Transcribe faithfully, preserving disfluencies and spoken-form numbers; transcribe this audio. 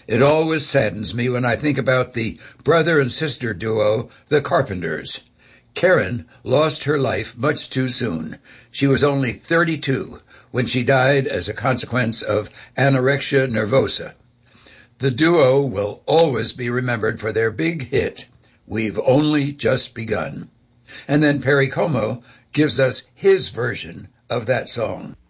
It always saddens me when I think about the brother and sister duo, the Carpenters. Karen lost her life much too soon. She was only thirty-two when she died as a consequence of anorexia nervosa. The duo will always be remembered for their big hit, We've Only Just Begun. And then Perry Como gives us his version of that song.